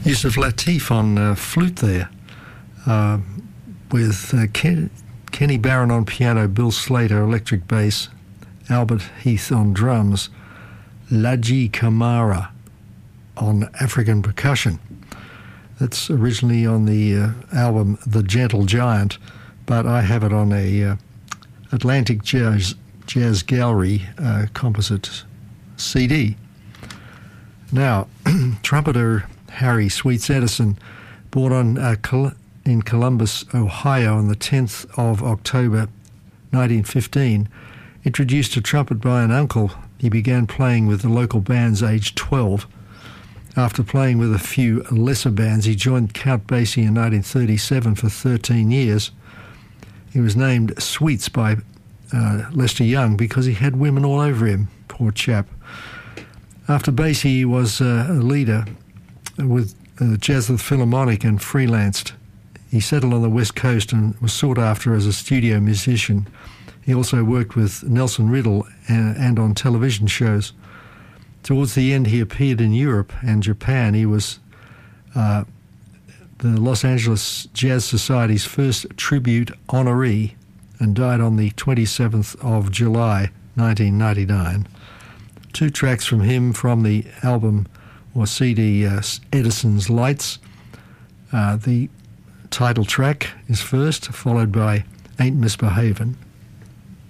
Yusuf Lateef on flute there, with Kenny Barron on piano, Bill Slater electric bass, Albert Heath on drums, Laji Kamara on African percussion. That's originally on the album The Gentle Giant, but I have it on a Atlantic Jazz Gallery composite CD. Now, trumpeter Harry Sweets Edison, born in Columbus, Ohio on the 10th of October 1915, introduced to trumpet by an uncle, he began playing with the local bands aged 12. After playing with a few lesser bands, he joined Count Basie in 1937 for 13 years. He was named Sweets by Lester Young because he had women all over him, poor chap. After Basie, he was a leader with Jazz Philharmonic and freelanced. He settled on the West Coast and was sought after as a studio musician. He also worked with Nelson Riddle and on television shows. Towards the end, he appeared in Europe and Japan. He was the Los Angeles Jazz Society's first tribute honoree and died on the 27th of July, 1999. 2 tracks from him from the album or CD Edison's Lights. The title track is first, followed by Ain't Misbehavin'.